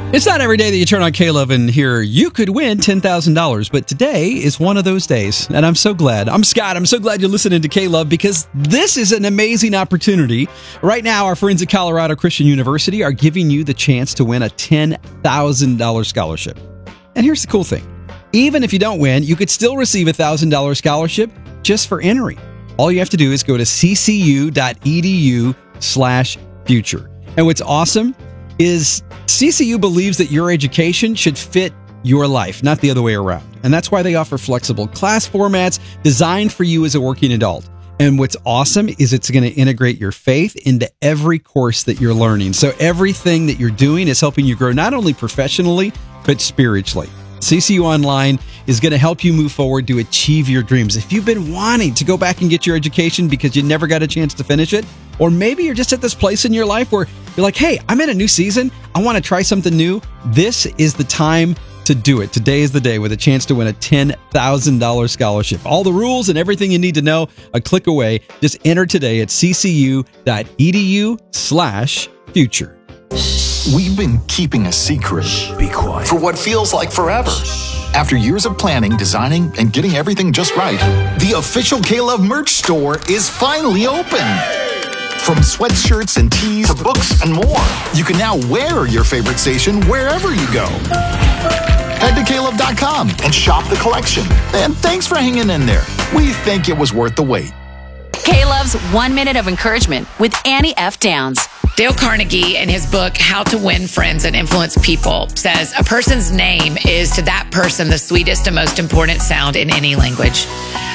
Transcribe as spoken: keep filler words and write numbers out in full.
It's not every day that you turn on K-Love and hear you could win ten thousand dollars, but today is one of those days, and I'm so glad. I'm Scott. I'm so glad you're listening to K-Love because this is an amazing opportunity. Right now, our friends at Colorado Christian University are giving you the chance to win a ten thousand dollars scholarship. And here's the cool thing. Even if you don't win, you could still receive a one thousand dollars scholarship just for entering. All you have to do is go to ccu.edu slash future. And what's awesome is C C U believes that your education should fit your life, not the other way around. And that's why they offer flexible class formats designed for you as a working adult. And what's awesome is it's going to integrate your faith into every course that you're learning. So everything that you're doing is helping you grow not only professionally, but spiritually. C C U Online is going to help you move forward to achieve your dreams. If you've been wanting to go back and get your education because you never got a chance to finish it, or maybe you're just at this place in your life where you're like, hey, I'm in a new season. I want to try something new. This is the time to do it. Today is the day with a chance to win a ten thousand dollars scholarship. All the rules and everything you need to know, a click away. Just enter today at ccu.edu slash future. We've been keeping a secret. Shh, be quiet. For what feels like forever. After years of planning, designing, and getting everything just right, the official K-Love merch store is finally open. From sweatshirts and tees to books and more, you can now wear your favorite station wherever you go. Head to K Love dot com and shop the collection. And thanks for hanging in there. We think it was worth the wait. K-Love's One Minute of Encouragement with Annie F. Downs. Dale Carnegie, in his book, How to Win Friends and Influence People, says a person's name is to that person the sweetest and most important sound in any language.